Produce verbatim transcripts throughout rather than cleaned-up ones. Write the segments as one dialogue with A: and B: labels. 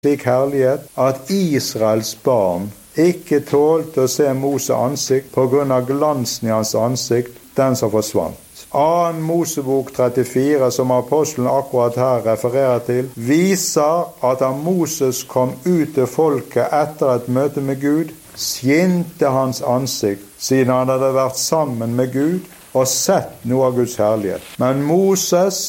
A: slik herlighet at Israels barn ikke tålte å se Moses ansikt på grunn av glansen i hans ansikt, den som forsvant. Annen Mosebok trettifire, som apostelen akkurat her refererer til, viser at da Moses kom ut til folket etter et møte med Gud, skinte hans ansikt, siden han hadde vært sammen med Gud og sett noe av Guds herlighet. Men Moses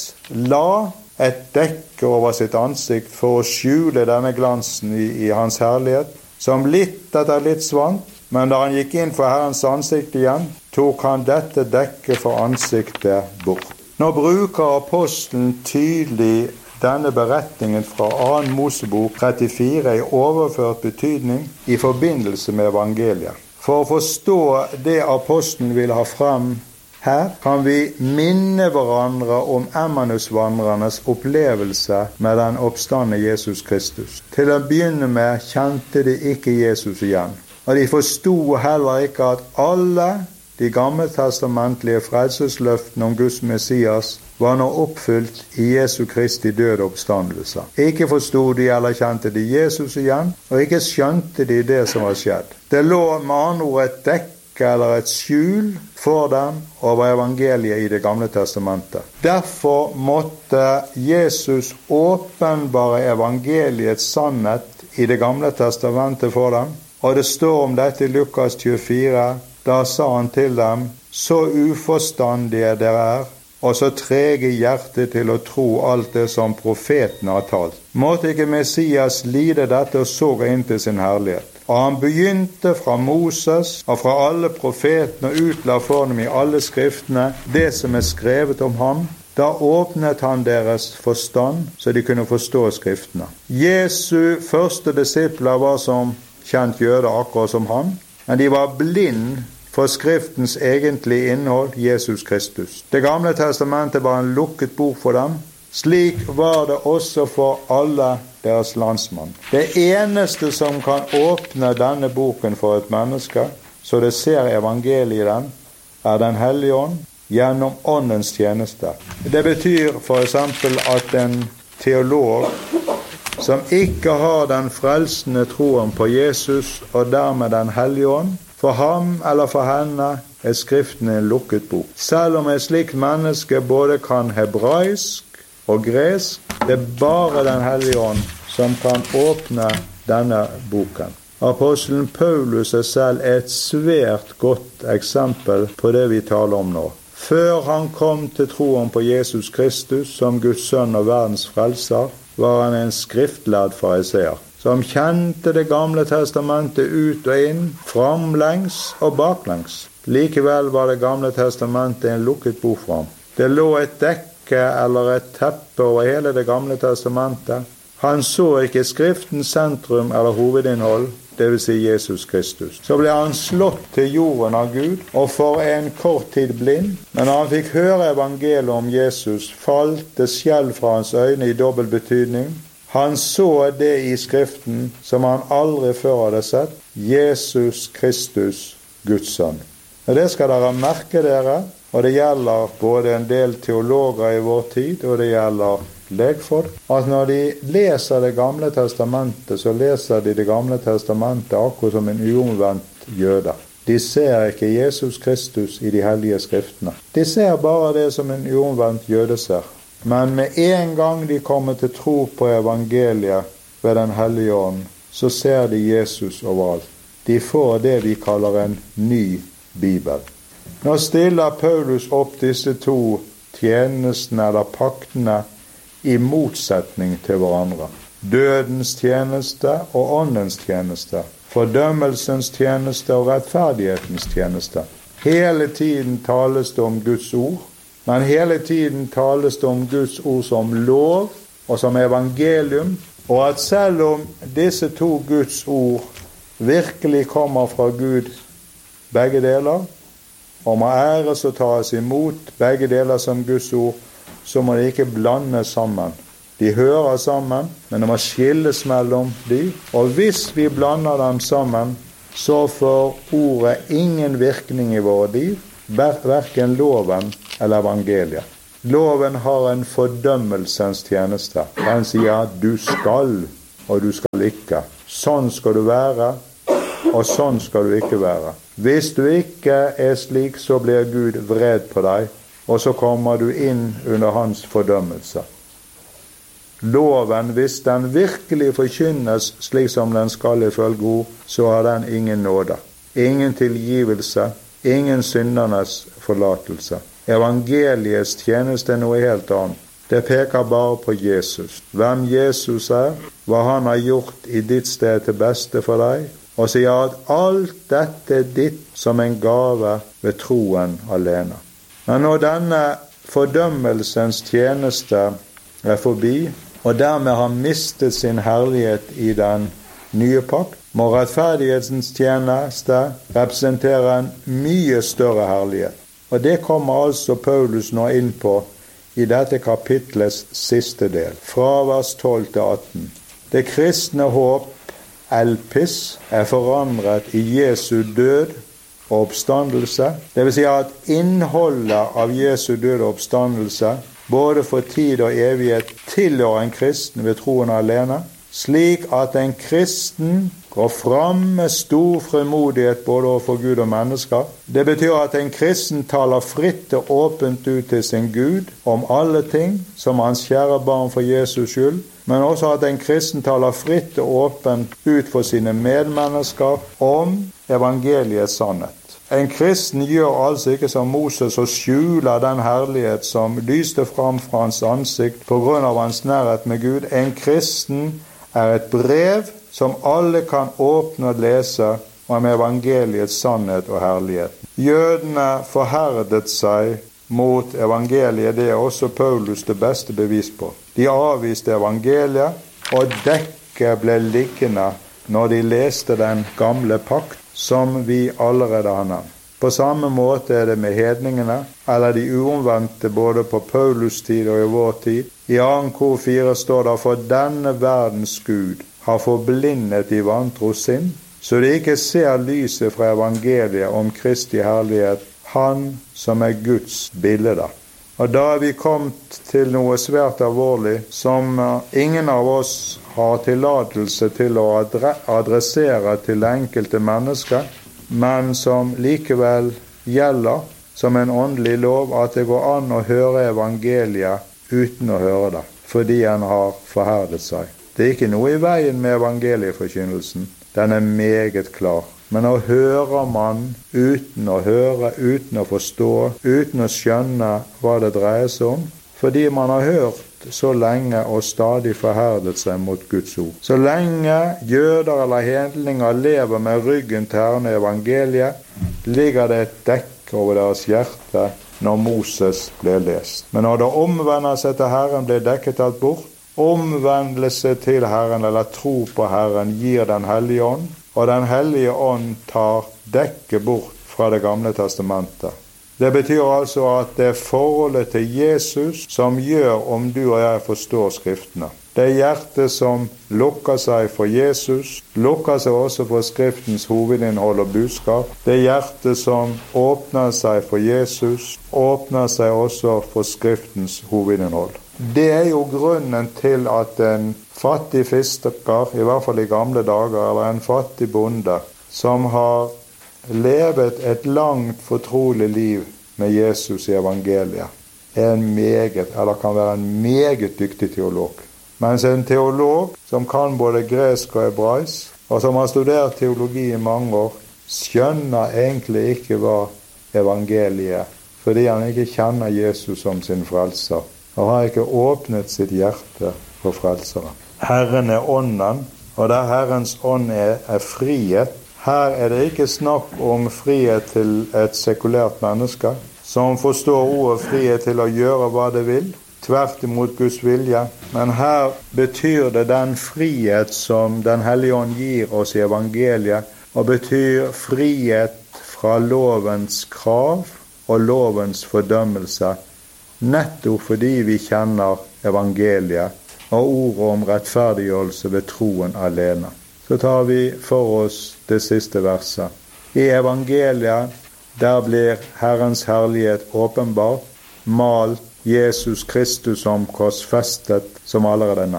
A: la et dekke over sitt ansikt for å skjule denne glansen i, i hans herlighet, som litt etter litt svant, men da han gikk inn for Herrens ansikt igjen, tok han dette dekket for ansiktet bort. Nå bruker apostelen tydelig denne beretningen fra annen Mosebok trettifire i overført betydning i forbindelse med evangeliet. For å forstå det apostelen vil ha frem her, kan vi minne hverandre om Emmausvandrernes opplevelse med den oppstandne Jesus Kristus. Til å begynne med kjente de ikke Jesus igjen, og de forstod heller ikke at alle de gammeltestamentlige frelsesløftene om Guds Messias var nå oppfylt i Jesu Kristi død og oppstandelse. Ikke forstod de eller kjente de Jesus igjen, og ikke skjønte de det som var skjedd. Det lå med andre ord et dekke eller et skjul for dem over evangeliet i det gamle testamentet. Derfor måtte Jesus åpenbare evangeliets sannhet i det gamle testamentet for dem, og det står om dette i Lukas tjuefire. Da sa han til dem: så uforstandige dere er, og så trege hjertet til å tro alt det som profeten har talt. Måtte ikke Messias lide dette og så gå inn til sin herlighet? Og han begynte fra Moses og fra alle profetene og utla for dem i alle skriftene det som er skrevet om ham. Da åpnet han deres forstand, så de kunne forstå skriftene. Jesu første disipler var som kjent jøder akkurat som han, men de var blind for skriftens egentlige innhold, Jesus Kristus. Det gamle testamentet var en lukket bok for dem. Slik var det også for alle deres landsmenn. Det eneste som kan åpne denne boken for et menneske, så det ser evangeliet i den, er Den hellige ånd gjennom åndens tjeneste. Det betyr for eksempel at en teolog som ikke har den frelsende troen på Jesus og dermed Den hellige ånd, for ham eller for henne er Skriften en lukket bok. Selv om et slikt menneske både kan hebraisk og gresk, det er bare Den hellige ånd som kan åpne denne boken. Apostelen Paulus er selv et svært godt eksempel på det vi taler om nå. Før han kom til troen på Jesus Kristus som Guds sønn og verdens frelser, var han en skriftlærd fariseer, som kjente det gamle testamentet ut og inn, framlengs og baklengs. Likevel var det gamle testamentet en lukket bok for ham. Det lå et dekke eller et teppe over hele det gamle testamentet. Han så ikke Skriftens sentrum eller hovedinnhold, det vil si Jesus Kristus. Så ble han slått til jorden av Gud, og for en kort tid blind. Men når han fikk høre evangeliet om Jesus, falt det skjell fra hans øyne i dobbel betydning. Han så det i Skriften som han aldri før hadde sett: Jesus Kristus, Guds sønn. Og det skal dere merke dere, og det gjelder både en del teologer i vår tid, og det gjelder legfolk, at når de leser det gamle testamentet, så leser de det gamle testamentet akkurat som en uomvendt jøde. De ser ikke Jesus Kristus i de hellige skriftene. De ser bare det som en uomvendt jøde ser. Men med en gang de kommer til tro på evangeliet ved Den hellige ånd, så ser de Jesus overalt. De får det vi kaller en ny Bibel. Nå stiller Paulus opp disse to tjenestene eller paktene i motsetning til hverandre. Dødens tjeneste og åndens tjeneste. Fordømmelsens tjeneste og rettferdighetens tjeneste. Hele tiden tales det om Guds ord, men hele tiden tales det om Guds ord som lov og som evangelium, og at selv om disse to Guds ord virkelig kommer fra Gud begge deler, og må æres og tas imot begge deler som Guds ord, så må de ikke blande sammen. De hører sammen, men det må skilles mellom de, og hvis vi blander dem sammen, så får ordet ingen virkning i våre liv, hverken loven eller evangeliet. Loven har en fordømmelsens tjeneste. Den sier du skal, og du skal ikke. Sånn skal du være, og sånn skal du ikke være. Hvis du ikke er slik, så blir Gud vred på deg, og så kommer du inn under hans fordømmelse. Loven, hvis den virkelig forkynnes slik som den skal ifølge ord, så har den ingen nåde, ingen tilgivelse, ingen syndernes forlatelse. Evangeliets tjeneste er noe helt annet. Det peker bare på Jesus. Hvem Jesus er, hva han har gjort i ditt sted til beste for deg, og sier at alt dette er ditt som en gave ved troen alene. Men når denne fordømmelsens tjeneste er forbi, og dermed har mistet sin herlighet i den nye pakt, må rettferdighetens tjeneste representere en mye større herlighet. Og det kommer altså Paulus nå inn på i dette kapitlets siste del, fra vers tolv til atten. Det kristne håp, elpis, er forandret i Jesu død og oppstandelse. Det vil si at innholdet av Jesu død og oppstandelse, både for tid og evighet, tilhører en kristen ved troen alene, slik at en kristen går fram med stor frimodighet både overfor Gud og mennesker. Det betyr at en kristen taler fritt og åpent ut til sin Gud om alle ting, som hans kjære barn for Jesus skyld, men også at en kristen taler fritt og åpent ut for sine medmennesker om evangeliets sannhet. En kristen gjør altså ikke som Moses og skjuler den herlighet som lyste fram fra hans ansikt på grunn av hans nærhet med Gud. En kristen er et brev som alle kan åpne og lese om evangeliets sannhet og herlighet. Jødene forherdet seg mot evangeliet, det er også Paulus det beste bevis på. De avviste evangeliet, og dekket ble liggende når de leste den gamle pakt, som vi allerede har nevnt. På samme måte er det med hedningene, eller de uomvendte både på Paulus tid og i vår tid. I annen kor fire står det: for denne verdens Gud har forblindet i vantro sinn, så de ikke ser lyset fra evangeliet om Kristi herlighet, han som er Guds bilde. Og da er vi kommet til noe svært alvorlig, som ingen av oss har tillatelse til å adressere til enkelte mennesker, men som likevel gjelder som en åndelig lov, at det går an å høre evangeliet uten å høre det, fordi en har forherdet seg. Det er ikke noe i veien med evangelieforkynnelsen. Den er meget klar. Men nå hører man uten å høre, uten å forstå, uten å skjønne hva det dreier seg om, fordi man har hørt så lenge og stadig forherdet seg mot Guds ord. Så lenge jøder eller hedninger lever med ryggen til Herren i evangeliet, ligger det et dekk over deres hjerte når Moses ble lest. Men når det omvender seg til Herren, blir dekket tatt bort. Omvendelse til Herren eller tro på Herren gir den hellige ånd, og den hellige ånd tar dekket bort fra det gamle testamentet. Det betyr altså at det er forholdet til Jesus som gjør om du og jeg forstår Skriftene. Det er hjertet som lukker seg for Jesus, lukker seg også for Skriftens hovedinnhold og budskap. Det er hjertet som åpner seg for Jesus, åpner seg også for Skriftens hovedinnhold. Det er jo grunnen til at en fattig fisker, i hvert fall i gamle dager, eller en fattig bonde, som har levet et langt fortrolig liv med Jesus i evangeliet, er en meget, eller kan være en meget dyktig teolog. Mens en teolog som kan både gresk og hebraisk, og som har studert teologi i mange år, skjønner egentlig ikke hva evangeliet er, fordi han ikke kjenner Jesus som sin frelser, og har ikke åpnet sitt hjerte for frelseren. Herren er ånden, og der Herrens ånd er, er frihet. Her er det ikke snakk om frihet til et sekulært menneske, som forstår ordet frihet til å gjøre hva det vil, tvert imot Guds vilje. Men her betyr det den frihet som Den hellige ånd gir oss i evangeliet, og betyr frihet fra lovens krav og lovens fordømmelse, nettopp fordi vi kjenner evangeliet og ordet om rettferdiggjørelse ved troen alene. Så tar vi for oss det siste verset. I evangeliet, der blir Herrens herlighet åpenbart, malt Jesus Kristus som korsfestet, som allerede nevnt.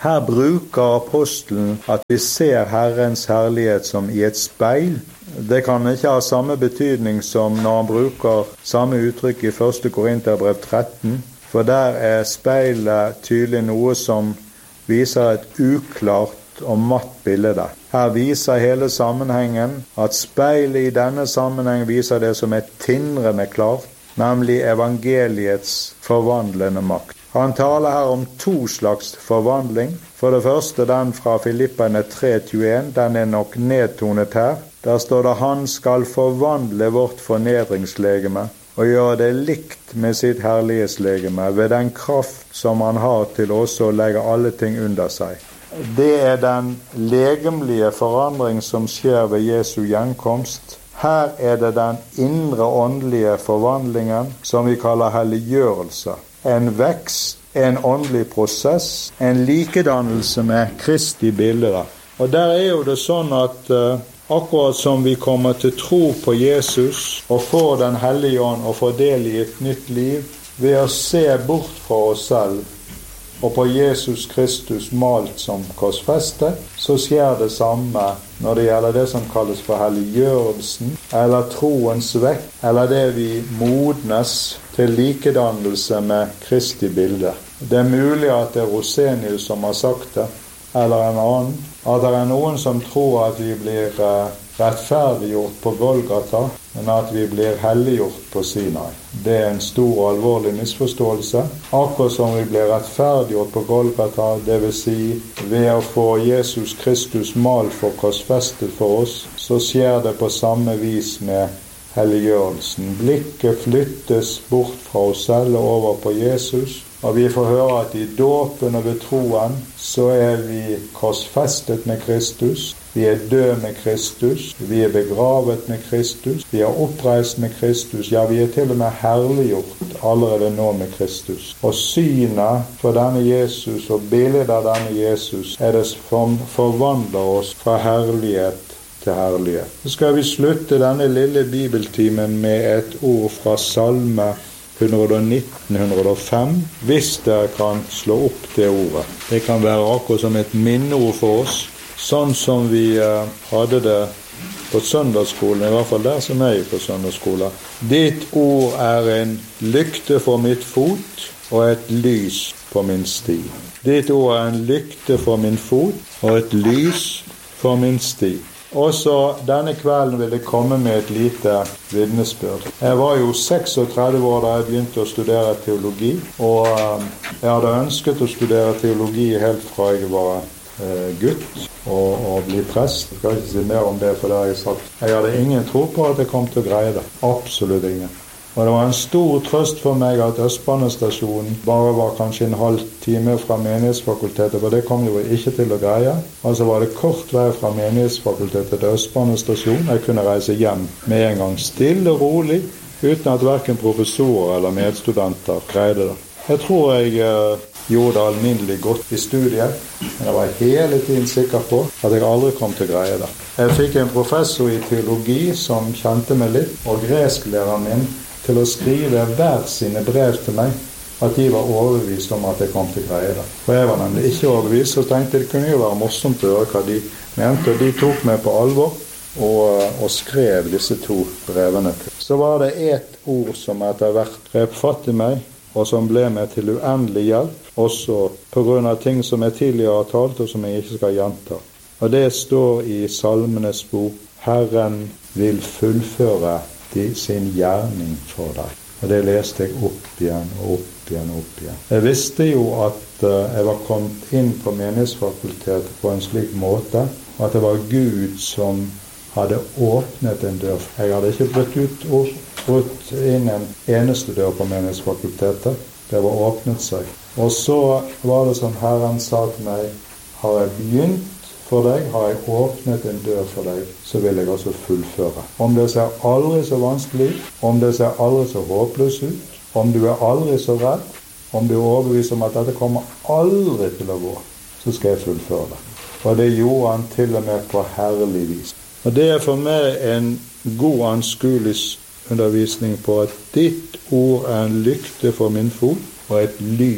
A: Her bruker apostelen at vi ser Herrens herlighet som i et speil. Det kan ikke ha samme betydning som når han bruker samme uttrykk i første Korinterbrev tretten, for der er speilet tydelig noe som viser et uklart og matt bilde. Her viser hele sammenhengen at speilet i denne sammenheng viser det som et tindrende klart, nemlig evangeliets forvandlende makt. Han taler her om to slags forvandling. For det første den fra Filipperne tre tjueen, den er nok nedtonet her. Der står det han skal forvandle vårt fornedringslegeme og gjøre det likt med sitt herlighetslegeme ved den kraft som han har til også å legge alle ting under seg. Det er den legemlige forandring som skjer ved Jesu gjenkomst. Her er det den indre åndelige forvandlingen som vi kaller helliggjørelse. En vekst, en åndelig prosess, en likedannelse med Kristi bilder. Og der er jo det sånn at uh, akkurat som vi kommer til tro på Jesus og får den hellige ånd og får del i et nytt liv, ved å se bort fra oss selv og på Jesus Kristus malt som korsfestet, så skjer det samme når det gjelder det som kalles for helliggjørelsen, eller troens vekk, eller det vi modnes til likedannelse med Kristi bilde. Det er mulig at det er Rosenius som har sagt det, eller en annen, at det er noen som tror at vi blir rettferdiggjort på Golgata, men at vi blir helliggjort på Sinai. Det er en stor og alvorlig misforståelse. Akkurat som vi blir rettferdiggjort på Golgata, det vil si ved å få Jesus Kristus malt for korsfestet for oss, så skjer det på samme vis med helliggjørelsen. Blikket flyttes bort fra oss selv og over på Jesus, og vi får høre at i dåpen og ved troen så er vi korsfestet med Kristus, vi er død med Kristus, vi er begravet med Kristus, vi er oppreist med Kristus, ja, vi er til og med herliggjort allerede nå med Kristus. Og synet for denne Jesus og bildet av denne Jesus er det som forvandler oss fra herlighet til herlighet. Så skal vi slutte denne lille bibeltimen med et ord fra Salme hundre og nitten hundre og fem, hvis dere kan slå opp det ordet. Det kan være akkurat som et minneord for oss, sånn som vi uh, hadde det på søndagsskolen, i hvert fall der som jeg er på søndagsskolen. Ditt ord er en lykte for mitt fot og et lys på min sti. Ditt ord er en lykte for min fot og et lys for min sti. Også denne kvelden vil jeg komme med et lite vitnesbyrd. Jeg var jo seksogtredve år da jeg begynte å studere teologi, og jeg hadde ønsket å studere teologi helt fra jeg var eh, gutt og, og bli prest. Jeg skal ikke si mer om det, for det har jeg sagt. Jeg hadde ingen tro på at jeg kom til å greie det. Absolutt ingen. Og det var en stor trøst for meg at Østbanestasjonen bare var kanskje en halv time fra menighetsfakultetet, for det kom jo ikke til å greie. Altså var det kort vei fra menighetsfakultetet til Østbanestasjonen. Jeg kunne reise hjem med en gang stille og rolig, uten at hverken professorer eller medstudenter greide det. Jeg tror jeg eh, gjorde det alminnelig godt i studiet, men jeg var hele tiden sikker på at jeg aldri kom til å greie det. Jeg fikk en professor i teologi som kjente meg litt, og gresklæreren min til å skrive hver sine brev til meg, at de var overbevist om at jeg kom til å greie det. For jeg var nemlig ikke overbevist, så tenkte jeg det kunne jo være morsomt å høre hva de mente, og de tok meg på alvor og, og skrev disse to brevene til. Så var det et ord som etter hvert grep fatt i meg, og som ble meg til uendelig hjelp, også på grunn av ting som jeg tidligere har talt, og som jeg ikke skal gjenta. Og det står i Salmenes bok, Herren vil fullføre de sin gjerning for deg. Og det leste jeg opp igjen og opp igjen og opp igjen. Jeg visste jo at uh, jeg var kommet inn på menighetsfakultetet på en slik måte, at det var Gud som hadde åpnet en dør. Jeg hadde ikke brutt ut og brutt inn en eneste dør på menighetsfakultetet. Det var åpnet seg. Og så var det som Herren sa til meg, har jeg begynt for deg, har jeg åpnet en dør for deg, så vil jeg også fullføre. Om det ser aldri så vanskelig, om det ser aldri så håpløst ut, om du er aldri så redd, om du er overbevist om at dette kommer aldri til å gå, så skal jeg fullføre det. Og det gjorde han til og med på herlig vis. Og det er for meg en god anskuelig undervisning på at ditt ord er en lykte for min fot og et lys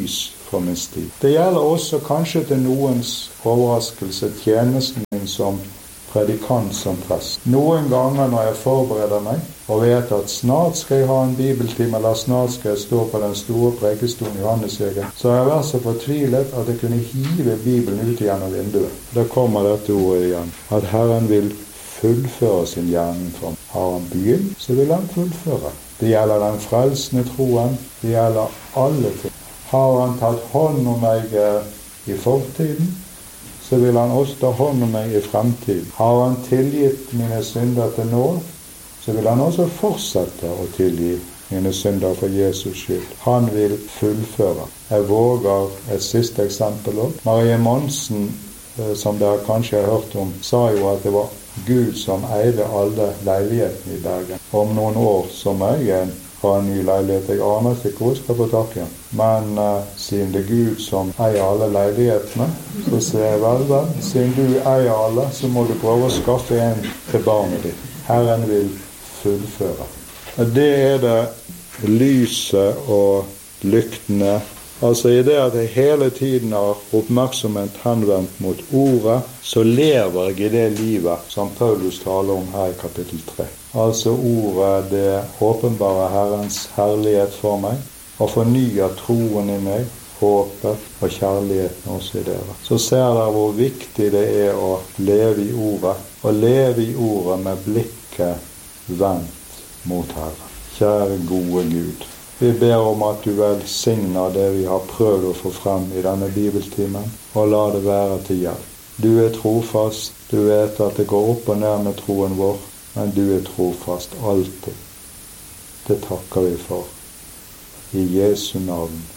A: for min sti. Det gjelder også kanskje til noens overraskelse tjenesten min som predikant, som prest. Noen ganger når jeg forbereder meg og vet at snart skal jeg ha en bibeltime, eller snart skal jeg stå på den store prekestolen i Johannesvegen, så har jeg vært så fortvilet at jeg kunne hive Bibelen ut gjennom vinduet. Da kommer dette ordet igjen, at Herren vil fullføre sin gjerning for ham. Har han begynt, så vil han fullføre. Det gjelder den frelsende troen, det gjelder alle ting. Har han tatt hånd om meg i fortiden, så vil han også ta hånd om meg i fremtiden. Har han tilgitt mine synder til nå, så vil han også fortsette å tilgi mine synder for Jesus skyld. Han vil fullføre. Jeg våger et siste eksempel også. Marie Monsen, som dere kanskje har hørt om, sa jo at det var Gud som eide alle leilighetene i Bergen. Om noen år som jeg har en ny leilighet. Jeg aner ikke hvor jeg skal få tak igjen. Men uh, siden det er Gud som eier alle leilighetene, så sier jeg vel, vel, siden du eier alle, så må du prøve å skaffe en til barnet ditt. Herren vil fullføre. Og det er det lyset og lyktene. Altså i det at jeg hele tiden har oppmerksomhet henvendt mot ordet, så lever jeg i det livet som Paulus taler om her i kapittel tre. Altså ordet, det åpenbare Herrens herlighet for meg, og fornyer troen i meg, håpet og kjærligheten også i dere. Så ser dere hvor viktig det er å leve i ordet, og leve i ordet med blikket vendt mot Herren. Kjære gode Gud, vi ber om at du velsigner det vi har prøvd å få frem i denne bibeltimen, og la det være til hjelp. Du er trofast, du vet at det går opp og ned med troen vår, men du er trofast alltid. Det takker vi for. I Jesu navn.